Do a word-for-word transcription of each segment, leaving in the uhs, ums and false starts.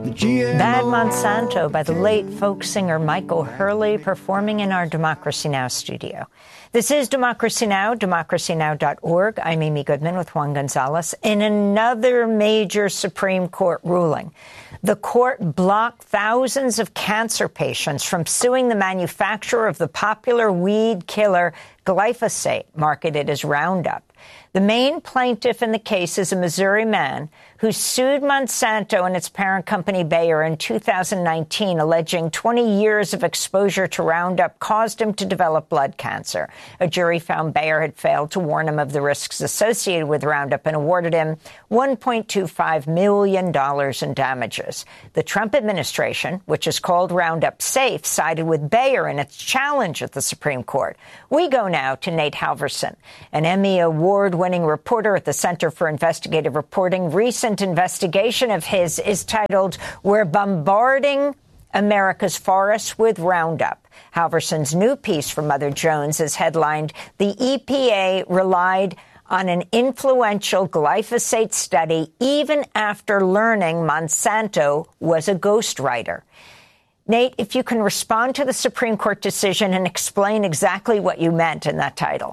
Bad Monsanto by the late folk singer Michael Hurley, performing in our Democracy Now! Studio. This is Democracy Now!, democracy now dot org. I'm Amy Goodman with Juan Gonzalez. In another major Supreme Court ruling, the court blocked thousands of cancer patients from suing the manufacturer of the popular weed killer glyphosate, marketed as Roundup. The main plaintiff in the case is a Missouri man who sued Monsanto and its parent company Bayer in two thousand nineteen, alleging twenty years of exposure to Roundup caused him to develop blood cancer. A jury found Bayer had failed to warn him of the risks associated with Roundup and awarded him one point two five million dollars in damages. The Trump administration, which is called Roundup Safe, sided with Bayer in its challenge at the Supreme Court. We go now to Nate Halverson, an Emmy Award-winning reporter at the Center for Investigative Reporting. Recent investigation of his is titled, "We're Bombarding America's Forests with Roundup." Halverson's new piece for Mother Jones is headlined, "The E P A Relied on an Influential Glyphosate Study Even After Learning Monsanto Was a Ghostwriter." Nate, if you can respond to the Supreme Court decision and explain exactly what you meant in that title.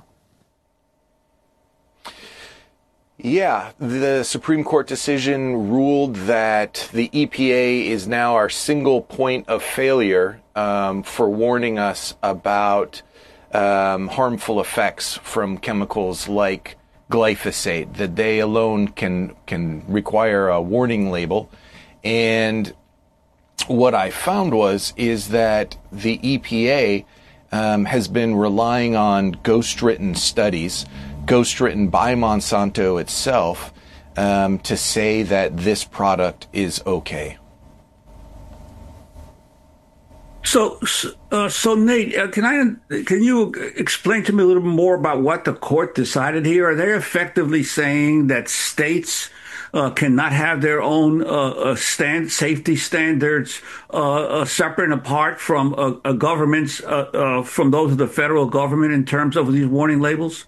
Yeah, the Supreme Court decision ruled that the E P A is now our single point of failure um, for warning us about um, harmful effects from chemicals like glyphosate, that they alone can can require a warning label. And what I found was is that the E P A um, has been relying on ghost-written studies, ghost-written by Monsanto itself, um, to say that this product is okay. So, uh, so Nate, uh, can I can you explain to me a little bit more about what the court decided here? Are they effectively saying that states uh, cannot have their own uh, uh, stand safety standards uh, uh, separate and apart from uh, uh, governments, uh, uh, from those of the federal government in terms of these warning labels?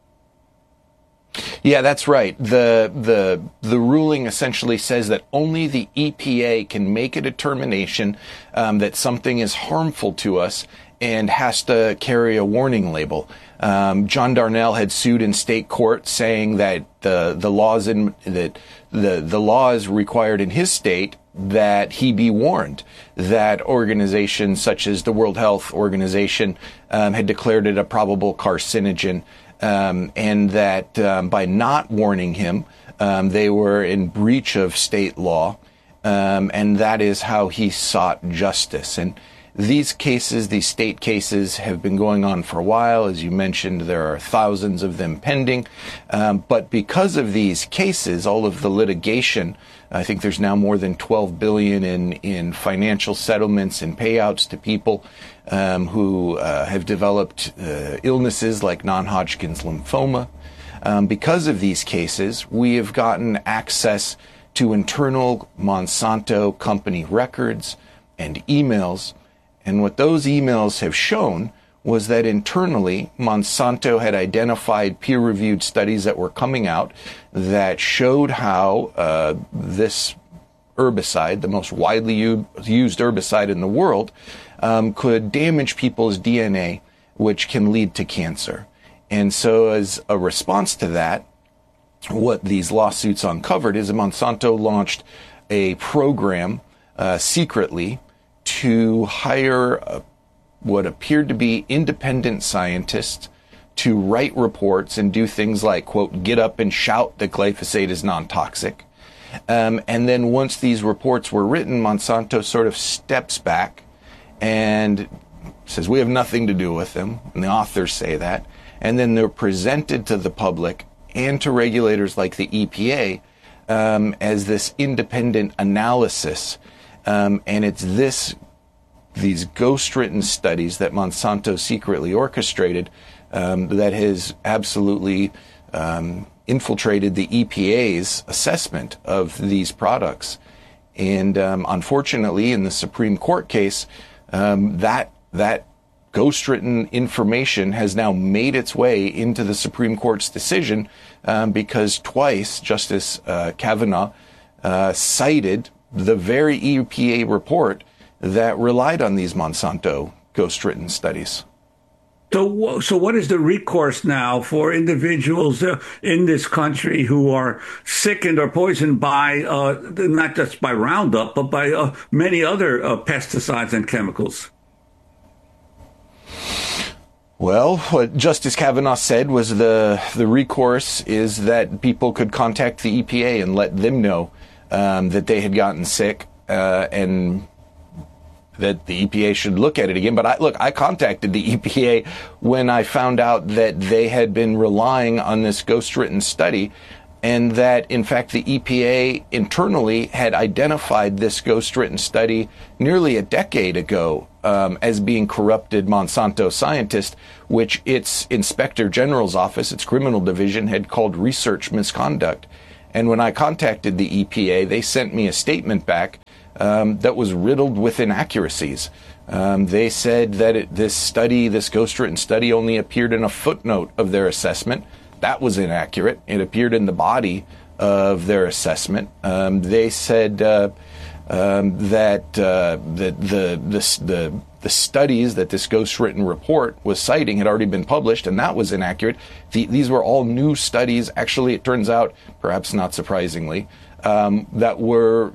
Yeah, that's right. The the the ruling essentially says that only the E P A can make a determination um, that something is harmful to us and has to carry a warning label. Um, John Darnell had sued in state court saying that the the laws in that the the laws required in his state that he be warned, that organizations such as the World Health Organization um, had declared it a probable carcinogen. Um, and that um, by not warning him, um, they were in breach of state law, um, and that is how he sought justice. And these cases, these state cases, have been going on for a while. As you mentioned, there are thousands of them pending. Um, but because of these cases, all of the litigation, I think there's now more than twelve billion dollars in, in financial settlements and payouts to people um, who uh, have developed uh, illnesses like non-Hodgkin's lymphoma. Um, because of these cases, we have gotten access to internal Monsanto company records and emails. And what those emails have shown was that internally, Monsanto had identified peer-reviewed studies that were coming out that showed how uh, this herbicide, the most widely u- used herbicide in the world, um, could damage people's D N A, which can lead to cancer. And so as a response to that, what these lawsuits uncovered is that Monsanto launched a program uh, secretly to hire a what appeared to be independent scientists to write reports and do things like, quote, get up and shout that glyphosate is non-toxic. Um, and then once these reports were written, Monsanto sort of steps back and says, we have nothing to do with them. And the authors say that. And then they're presented to the public and to regulators like the E P A um, as this independent analysis. Um, and it's this these ghost-written studies that Monsanto secretly orchestrated um, that has absolutely um, infiltrated the E P A's assessment of these products. And um, unfortunately, in the Supreme Court case, um, that that ghost-written information has now made its way into the Supreme Court's decision um, because twice Justice uh, Kavanaugh uh, cited the very E P A report that relied on these Monsanto ghost-written studies. So, so what is the recourse now for individuals uh, in this country who are sickened or poisoned by, uh, not just by Roundup, but by uh, many other uh, pesticides and chemicals? Well, what Justice Kavanaugh said was the the recourse is that people could contact the E P A and let them know um, that they had gotten sick uh, and that the E P A should look at it again. But I, look, I contacted the E P A when I found out that they had been relying on this ghost-written study, and that, in fact, the E P A internally had identified this ghost-written study nearly a decade ago um, as being corrupted Monsanto scientists, which its Inspector General's office, its criminal division, had called research misconduct. And when I contacted the E P A, they sent me a statement back Um, that was riddled with inaccuracies. Um, they said that it, this study, this ghost-written study, only appeared in a footnote of their assessment. That was inaccurate. It appeared in the body of their assessment. Um, they said uh, um, that uh, that the, the the the studies that this ghost-written report was citing had already been published, and that was inaccurate. The, these were all new studies. Actually, it turns out, perhaps not surprisingly, um, that were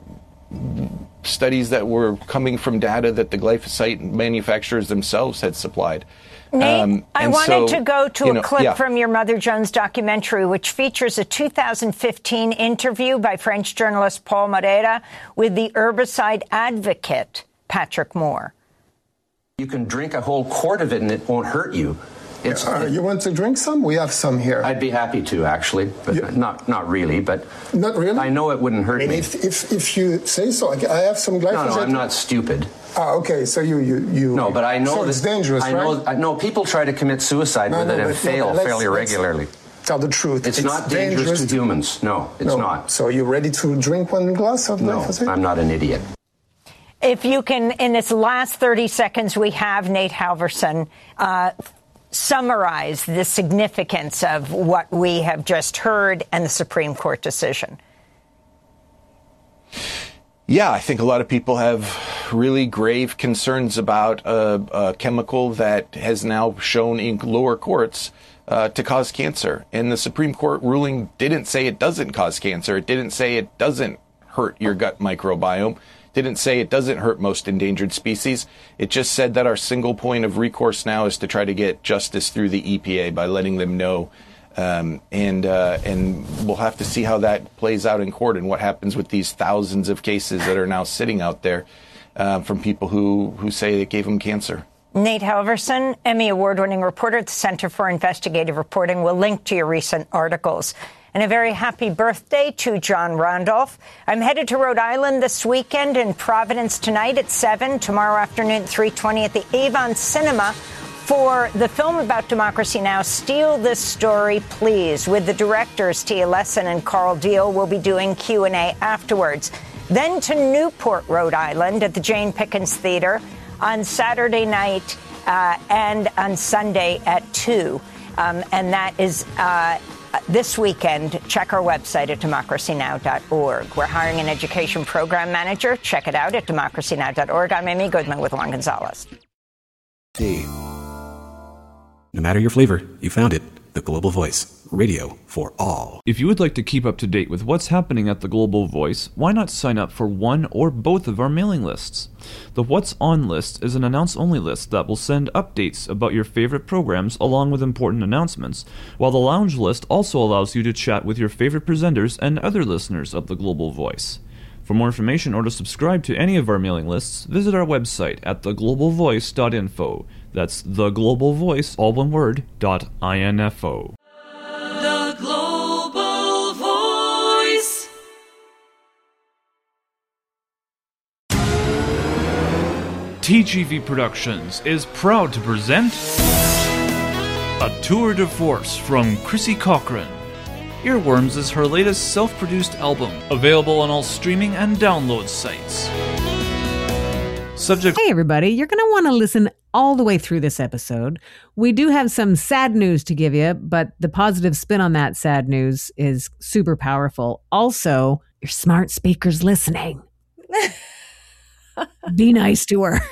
studies that were coming from data that the glyphosate manufacturers themselves had supplied. Nate, um, I wanted so, to go to you a know, clip yeah. from your Mother Jones documentary, which features a two thousand fifteen interview by French journalist Paul Morera with the herbicide advocate, Patrick Moore. You can drink a whole quart of it and it won't hurt you. It's, uh, you want to drink some? We have some here. I'd be happy to, actually, but yeah. not not really. But not really. I know it wouldn't hurt I mean, me. If, if if you say so, I have some glyphosate. No, no, I'm not stupid. Ah, okay. So you you you. No, but I know so that it's dangerous, I right? know. I know people try to commit suicide no, with no, it and but, fail no, fairly let's, regularly. Let's tell the truth. It's, it's not dangerous, dangerous to humans. No, it's no. not. So you're ready to drink one glass of no, glyphosate? I'm not an idiot. If you can, in this last thirty seconds we have, Nate Halverson, uh, summarize the significance of what we have just heard and the Supreme Court decision. Yeah, I think a lot of people have really grave concerns about a, a chemical that has now shown in lower courts uh, to cause cancer. And the Supreme Court ruling didn't say it doesn't cause cancer. It didn't say it doesn't hurt your gut microbiome. Didn't say it doesn't hurt most endangered species. It just said that our single point of recourse now is to try to get justice through the E P A by letting them know. Um, and uh, and we'll have to see how that plays out in court and what happens with these thousands of cases that are now sitting out there uh, from people who, who say it gave them cancer. Nate Halverson, Emmy Award-winning reporter at the Center for Investigative Reporting, will link to your recent articles. And a very happy birthday to John Randolph. I'm headed to Rhode Island this weekend, in Providence tonight at seven, tomorrow afternoon at three twenty at the Avon Cinema for the film about Democracy Now!, Steal This Story, Please, with the directors Tia Lesson and Carl Deal. Will be doing Q and A afterwards. Then to Newport, Rhode Island at the Jane Pickens Theater on Saturday night uh, and on Sunday at two. Um, and that is uh, this weekend. Check our website at democracy now dot org. We're hiring an education program manager. Check it out at democracy now dot org. I'm Amy Goodman with Juan Gonzalez. D. No matter your flavor, you found it. The Global Voice, radio for all. If you would like to keep up to date with what's happening at the Global Voice, why not sign up for one or both of our mailing lists? The What's On list is an announce-only list that will send updates about your favorite programs along with important announcements, while the Lounge list also allows you to chat with your favorite presenters and other listeners of the Global Voice. For more information or to subscribe to any of our mailing lists, visit our website at the global voice dot info. That's The Global Voice, all one word, dot info. The Global Voice. T G V Productions is proud to present a tour de force from Chrissy Cochran. Earworms is her latest self-produced album, available on all streaming and download sites. Subject. Hey everybody, you're going to want to listen all the way through this episode. We do have some sad news to give you, but the positive spin on that sad news is super powerful. Also, your smart speaker's listening. Be nice to her.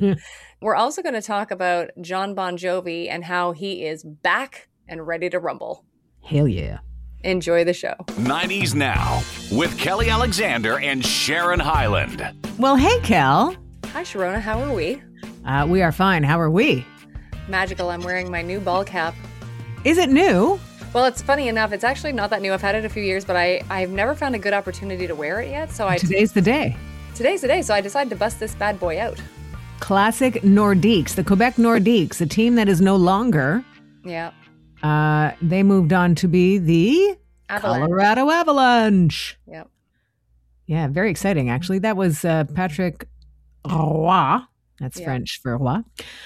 We're also going to talk about Jon Bon Jovi and how he is back and ready to rumble. Hell yeah. Enjoy the show. nineties Now with Kelly Alexander and Sharon Hyland. Well, hey, Kel. Hi, Sharona. How are we? Uh, we are fine. How are we? Magical. I'm wearing my new ball cap. Is it new? Well, it's funny enough. It's actually not that new. I've had it a few years, but I, I've never found a good opportunity to wear it yet. So I Today's the day. Today's the day. So I decided to bust this bad boy out. Classic Nordiques, the Quebec Nordiques, a team that is no longer. Yeah. Uh, they moved on to be the Avalanche. Colorado Avalanche. Yep. Yeah, very exciting, actually. That was uh, Patrick Roy. That's Yeah. French for Roy.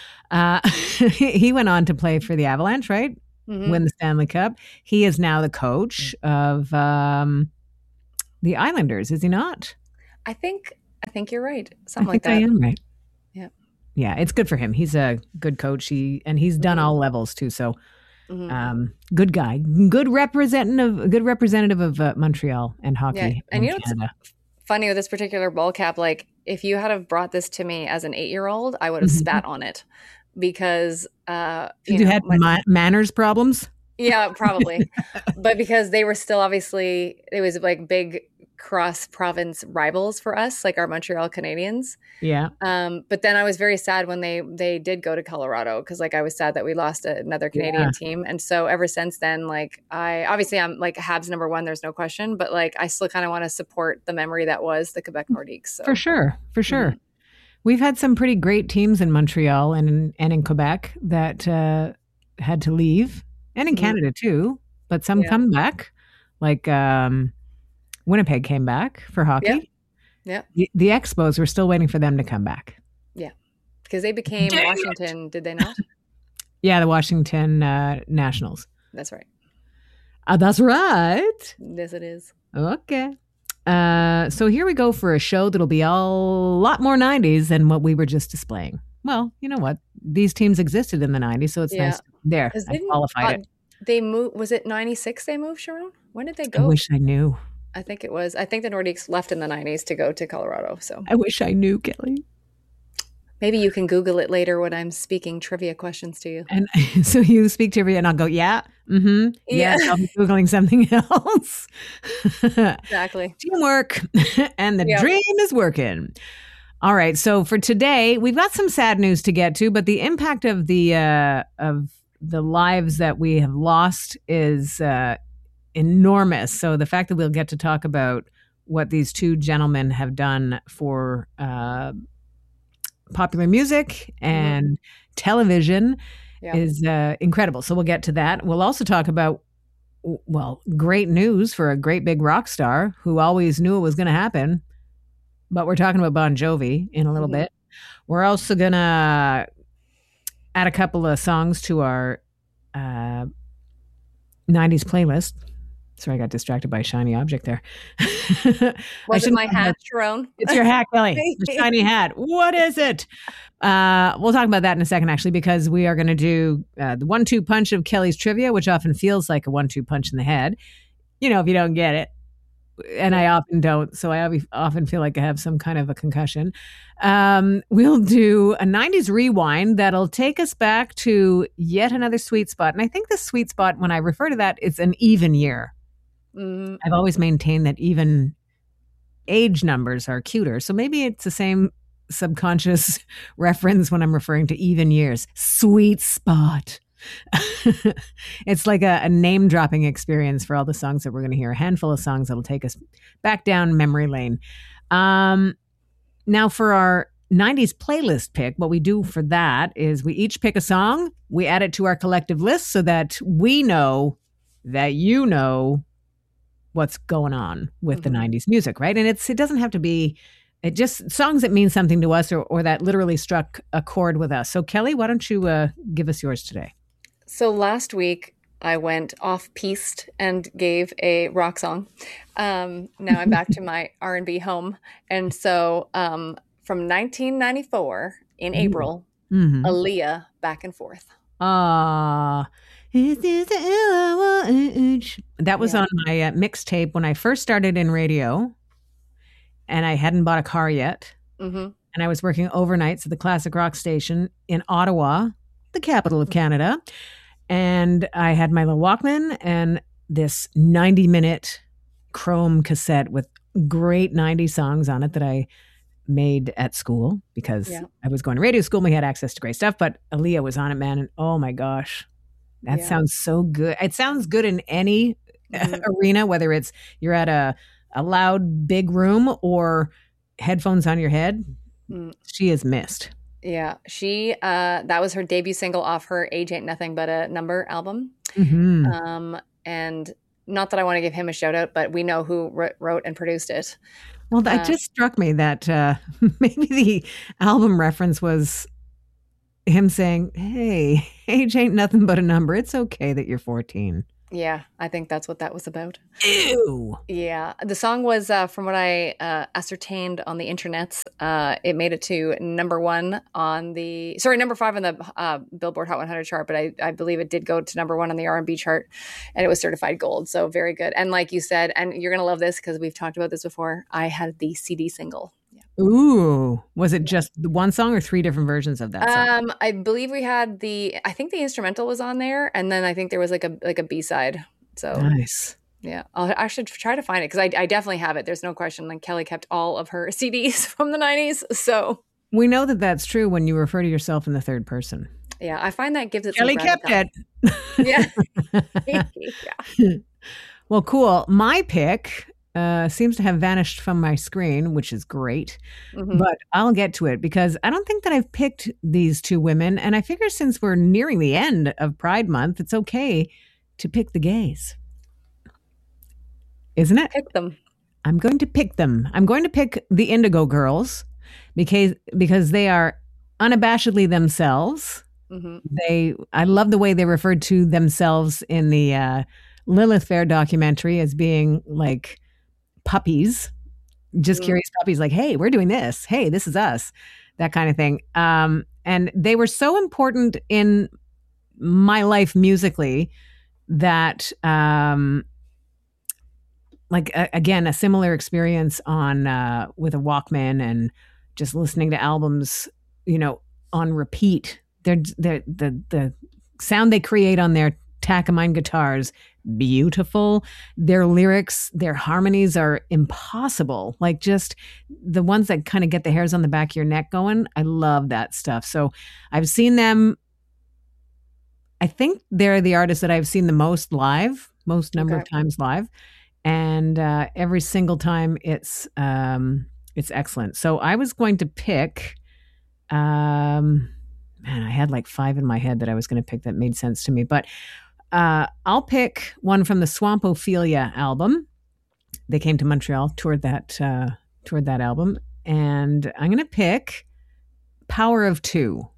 Uh, he went on to play for the Avalanche, right? Mhm. Win the Stanley Cup. He is now the coach of um, the Islanders, is he not? I think I think you're right. Something I like think that. I am right. Yeah. Yeah, it's good for him. He's a good coach. He and he's done all levels too. So, Mhm. um, good guy, good representative, good representative of uh, Montreal and hockey. Yeah. in And you know what's Canada. funny with this particular ball cap? Like, if you had have brought this to me as an eight-year-old, I would have Mhm. spat on it because uh, you, know, had my- ma- manners problems. Yeah, probably. But because they were still obviously, it was like big cross province rivals for us, like our Montreal Canadiens. Yeah. Um, but then I was very sad when they they did go to Colorado because like I was sad that we lost a, another Canadian Yeah. team. And so ever since then, like I obviously I'm like Habs number one, there's no question, but like I still kind of want to support the memory that was the Quebec Nordiques. So For sure, for sure. We've had some pretty great teams in Montreal and in, and in Quebec that uh, had to leave, and in Mhm. Canada too. But some Yeah. come back, like um, Winnipeg came back for hockey. yeah, The, the Expos, we're still waiting for them to come back. yeah, because they became Dang it. Washington, did they not? Yeah, the Washington uh, Nationals. That's right. Uh, that's right. Yes, it is. Okay. Uh, so here we go for a show that'll be a lot more nineties than what we were just displaying. Well, you know what? These teams existed in the nineties, so it's Yeah. nice. There, 'Cause I didn't- qualified uh, it. They moved. Was it ninety-six? They moved, Sharon. When did they I go? wish I knew. I think it was. I think the Nordiques left in the nineties to go to Colorado. So I wish I knew, Kelly. maybe you can Google it later when I'm speaking trivia questions to you. And so you speak to me, and I'll go, yeah, mm-hmm, yeah. Yeah. I'll be googling something else. Exactly. Teamwork, and the Yep. dream is working. All right, so for today, we've got some sad news to get to, but the impact of the uh, of the lives that we have lost is uh, enormous. So the fact that we'll get to talk about what these two gentlemen have done for uh, popular music and television Yeah. is uh, incredible. So we'll get to that. We'll also talk about, w- well, great news for a great big rock star who always knew it was going to happen. But we're talking about Bon Jovi in a little Mhm. bit. We're also going to add a couple of songs to our uh, nineties playlist. Sorry, I got distracted by a shiny object there. I Was it shouldn't my have hat, had- Sharon? It's your hat, Kelly. The shiny hat. What is it? Uh, we'll talk about that in a second, actually, because we are going to do uh, the one-two punch of Kelly's trivia, which often feels like a one-two punch in the head. You know, if you don't get it. And I often don't, so I ob- often feel like I have some kind of a concussion. Um, we'll do a nineties rewind that'll take us back to yet another sweet spot. And I think the sweet spot, when I refer to that, it's an even year. Mm, I've always maintained that even age numbers are cuter. So maybe it's the same subconscious reference when I'm referring to even years. Sweet spot. It's like a, a name dropping experience for all the songs that we're going to hear. A handful of songs that'll take us back down memory lane. Um, now, for our nineties playlist pick, what we do for that is we each pick a song, we add it to our collective list so that we know that you know what's going on with the Mhm. nineties music, right? And it's it doesn't have to be it just songs that mean something to us or, or that literally struck a chord with us. So Kelly, why don't you uh, give us yours today? So last week I went off piste and gave a rock song. Um, now I'm back to my R and B home, and so um, from nineteen ninety-four in April, Mm-hmm. Aaliyah, Back and Forth. Ah, is this the L I H? That was Yeah. on my uh, mixtape when I first started in radio. and I hadn't bought a car yet. Mm-hmm. And I was working overnights at the Classic Rock Station in Ottawa, the capital of Canada. And I had my little Walkman and this ninety minute Chrome cassette with great nineties songs on it that I made at school because Yeah. I was going to radio school and we had access to great stuff. But Aaliyah was on it, man. And oh my gosh, that Yeah. sounds so good. It sounds good in any Mhm. arena, whether it's you're at a, a loud, big room or headphones on your head. Mm. She is missed. Yeah, she uh that was her debut single off her Age Ain't Nothing But a Number album. Mhm. Um and not that I want to give him a shout out, but we know who wr- wrote and produced it. Well, that Uh, just struck me that uh, maybe the album reference was him saying, hey, age ain't nothing but a number. It's okay that you're fourteen. Yeah, I think that's what that was about. Ew. Yeah, the song was, uh, from what I uh, ascertained on the internets, uh, it made it to number one on the, sorry, number five on the uh, Billboard Hot one hundred chart, but I, I believe it did go to number one on the R and B chart, and it was certified gold, so very good. And like you said, and you're going to love this because we've talked about this before, I had the C D single. Yeah. Ooh. Was it just the one song or three different versions of that song? Um, I believe we had the, I think the instrumental was on there, and then I think there was like a like a B-side, so. Nice. Yeah, I'll, I should try to find it because I, I definitely have it. There's no question. Like Kelly kept all of her C Ds from the nineties. So We know that that's true when you refer to yourself in the third person. yeah, I find that gives it. some Kelly kept gravitas. it. Yeah. yeah. Well, cool. My pick uh, seems to have vanished from my screen, which is great. Mhm. But I'll get to it because I don't think that I've picked these two women. And I figure since we're nearing the end of Pride Month, it's okay to pick the gays. Isn't it? Pick them. I'm going to pick them. I'm going to pick the Indigo Girls because because they are unabashedly themselves. Mhm. They I love the way they referred to themselves in the uh, Lilith Fair documentary as being like puppies, just Mhm. curious puppies. Like, hey, we're doing this. Hey, this is us. That kind of thing. Um, and they were so important in my life musically that. Um, like a, again a similar experience on uh with a Walkman and just listening to albums, you know, on repeat. They're, they're the the sound they create on their Takamine guitars, beautiful. Their lyrics, their harmonies are impossible. Like just the ones that kind of get the hairs on the back of your neck going. I love that stuff. So I've seen them. I think they're the artists that I've seen the most live, most number Okay. of times live. And uh, every single time it's um, it's excellent. So I was going to pick, um, man, I had like five in my head that I was going to pick that made sense to me. But uh, I'll pick one from the Swampophilia album. They came to Montreal, toured that uh, toured that album, and I'm going to pick "Power of Two,"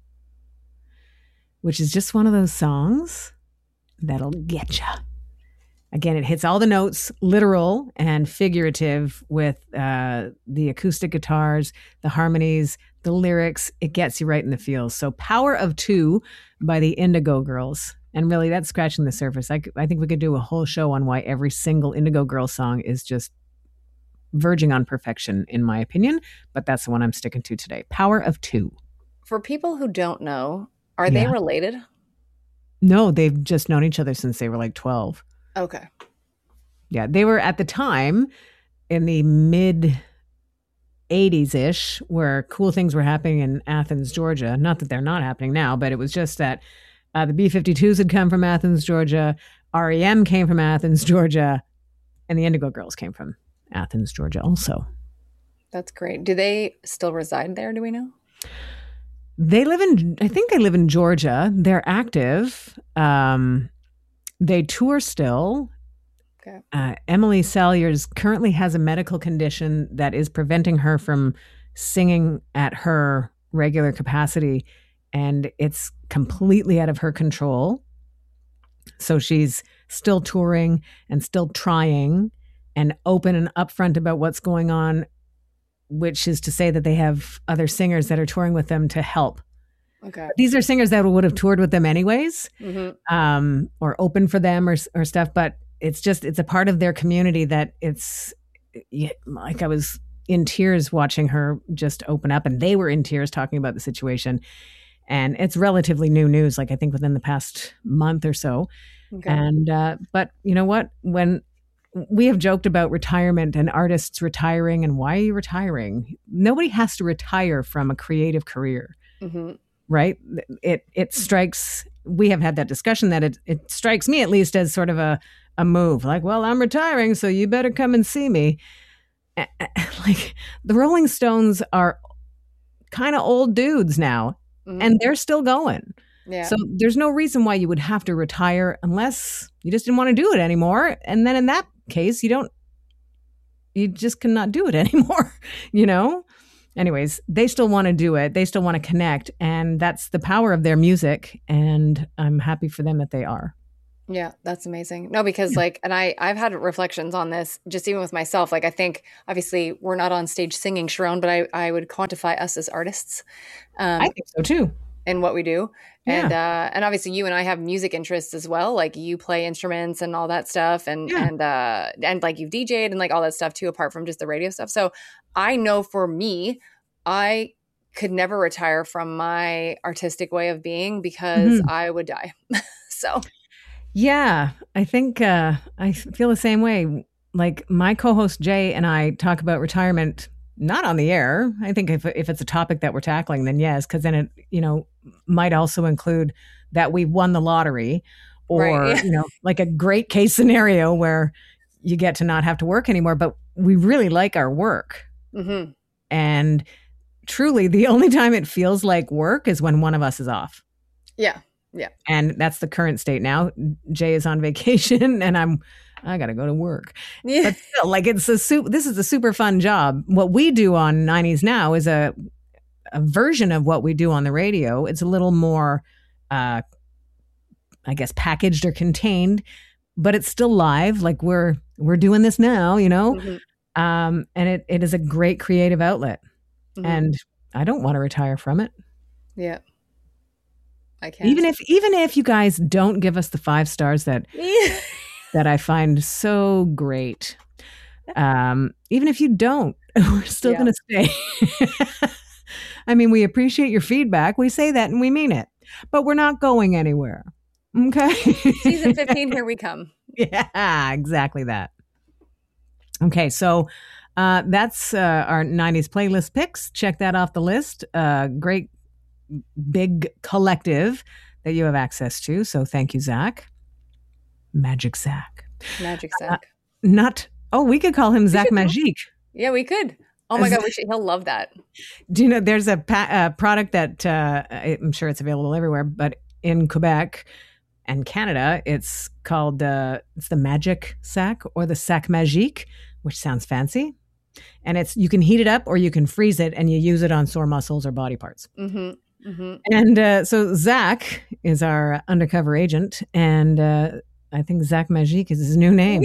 which is just one of those songs that'll get you. Again, it hits all the notes, literal and figurative, with uh, the acoustic guitars, the harmonies, the lyrics. It gets you right in the feels. So Power of Two by the Indigo Girls. And really, that's scratching the surface. I, c- I think we could do a whole show on why every single Indigo Girls song is just verging on perfection, in my opinion. But that's the one I'm sticking to today. Power of Two. For people who don't know, are they Yeah. related? No, they've just known each other since they were like twelve. Okay. Yeah, they were at the time in the mid eighties ish, where cool things were happening in Athens, Georgia. Not that they're not happening now, but it was just that uh, the B fifty-twos had come from Athens, Georgia. R E M came from Athens, Georgia. And the Indigo Girls came from Athens, Georgia also. That's great. Do they still reside there? Do we know? They live in, I think they live in Georgia. They're active. Um, they tour still. Okay. Uh, Emily Salyers currently has a medical condition that is preventing her from singing at her regular capacity, and it's completely out of her control. So she's still touring and still trying and open and upfront about what's going on, which is to say that they have other singers that are touring with them to help. Okay. These are singers that would have toured with them anyways, Mm-hmm. um, or open for them or or stuff. But it's just it's a part of their community that it's yeah, like I was in tears watching her just open up, and they were in tears talking about the situation. And it's relatively new news, like I think within the past month or so. Okay. And, uh, but you know what? When we have joked about retirement and artists retiring and why are you retiring? Nobody has to retire from a creative career, mm-hmm. right? It, it strikes, we have had that discussion that it, it strikes me at least as sort of a, a move like, well, I'm retiring, so you better come and see me. Like the Rolling Stones are kind of old dudes now. Mm-hmm. And they're still going. Yeah. So there's no reason why you would have to retire unless you just didn't want to do it anymore. And then in that case, you don't, you just cannot do it anymore, you know? Anyways, they still want to do it. They still want to connect. And that's the power of their music. And I'm happy for them that they are. Yeah, that's amazing. No, because like, and I, I've had reflections on this just even with myself. Like, I think obviously we're not on stage singing, Sharon, but I, I would quantify us as artists. Um, I think so too. In what we do. Yeah. And, uh, and obviously you and I have music interests as well. Like you play instruments and all that stuff. And, yeah. and, uh, and like you've D J'd and like all that stuff too, apart from just the radio stuff. So I know for me, I could never retire from my artistic way of being because mm-hmm. I would die. So. Yeah, I think uh, I feel the same way. Like my co-host Jay and I talk about retirement, not on the air. I think if if it's a topic that we're tackling, then yes, because then it, you know, might also include that we won the lottery, or right, yeah. you know, like a great case scenario where you get to not have to work anymore. But we really like our work, mm-hmm. and truly, the only time it feels like work is when one of us is off. Yeah. Yeah. And that's the current state now. Jay is on vacation and I'm, I got to go to work. Yeah. But still, like it's a super, this is a super fun job. What we do on nineties Now is a, a version of what we do on the radio. It's a little more, uh, I guess, packaged or contained, but it's still live. Like we're, we're doing this now, you know? Mm-hmm. Um, and it, it is a great creative outlet mm-hmm. and I don't want to retire from it. Yeah. I can't. Even if even if you guys don't give us the five stars that that I find so great, um, even if you don't, we're still yeah. going to stay. I mean, we appreciate your feedback. We say that and we mean it, but we're not going anywhere. Okay. Season fifteen, here we come. Yeah, exactly that. Okay, so uh, that's uh, our nineties playlist picks. Check that off the list. Uh, great. Big collective that you have access to. So thank you, Zach. Magic Zach. Magic Zach. Uh, not, oh, we could call him Zach Magique. Yeah, we could. Oh my God, we should, he'll love that. Do you know, there's a, pa- a product that uh, I'm sure it's available everywhere, but in Quebec and Canada, it's called, uh, it's the Magic Sac or the Sac Magique, which sounds fancy. And it's, you can heat it up or you can freeze it and you use it on sore muscles or body parts. Mm-hmm. Mm-hmm. And uh, so Zach is our undercover agent, and uh, I think Zach Magique is his new name.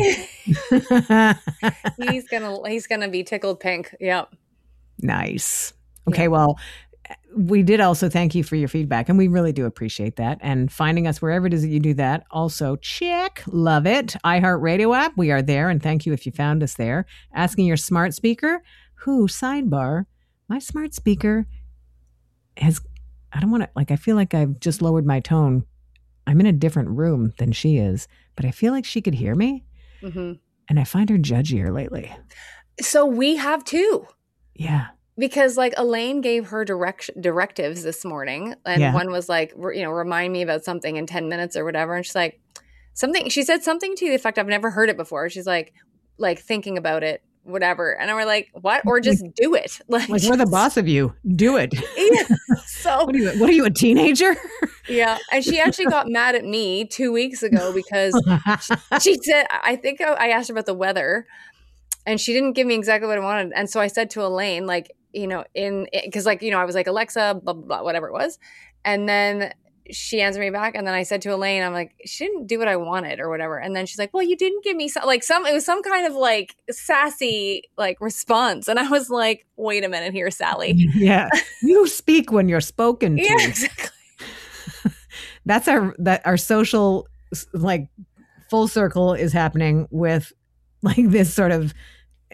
he's gonna he's gonna be tickled pink. Yep. Nice. Okay. Yeah. Well, we did also thank you for your feedback, and we really do appreciate that. And finding us wherever it is that you do that. Also, check, love it. iHeartRadio app, we are there, and thank you if you found us there. Asking your smart speaker, who sidebar, my smart speaker has. I don't want to, like, I feel like I've just lowered my tone. I'm in a different room than she is, but I feel like she could hear me. Mm-hmm. And I find her judgier lately. So we have too. Yeah. Because like Elaine gave her direct directives this morning. And yeah. one was like, you know, remind me about something in ten minutes or whatever. And she's like, something, she said something to the effect, I've never heard it before. She's like, like thinking about it. Whatever. And we're like, what? Or just do it. Like, like we're the boss of you. Do it. Yeah. So what are you, what are you, a teenager? Yeah. And she actually got mad at me two weeks ago because she, she said, I think I, I asked her about the weather and she didn't give me exactly what I wanted. And so I said to Elaine, like, you know, in, cause like, you know, I was like, Alexa, blah, blah, blah, whatever it was. And then she answered me back. And then I said to Elaine, I'm like, she didn't do what I wanted or whatever. And then she's like, well, you didn't give me some, like some, it was some kind of like sassy, like response. And I was like, wait a minute here, Sally. Yeah. You speak when you're spoken to. Yeah, exactly. That's our, that our social, like full circle is happening with like this sort of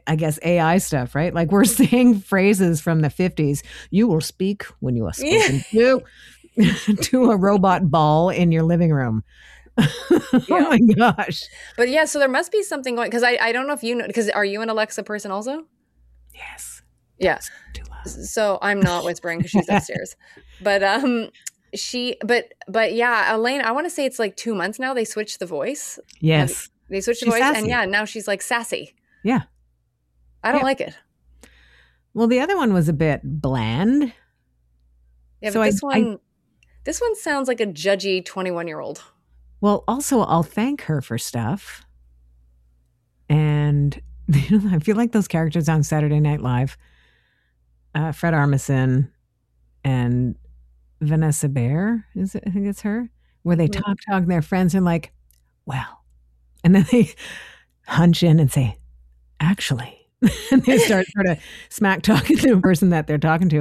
I guess, A I stuff, right? Like we're saying phrases from the fifties. You will speak when you are spoken yeah. to, to a robot ball in your living room. oh yeah. my gosh. But yeah, so there must be something going, because I, I don't know if you know, because are you an Alexa person also? Yes. Yeah. So I'm not whispering because she's upstairs. But um, she, but, but yeah, Elaine, I want to say it's like two months now. They switched the voice. Yes. They switched she's the voice. Sassy. And yeah, now she's like sassy. Yeah. I don't yeah. like it. Well, the other one was a bit bland. Yeah, so but this I, one, I, this one sounds like a judgy twenty-one year old. Well, also, I'll thank her for stuff. And you know, I feel like those characters on Saturday Night Live, uh, Fred Armisen and Vanessa Bayer, is it? I think it's her, where they talk, talk, their friends and like, well, and then they hunch in and say, actually, and they start sort of smack talking to the person that they're talking to.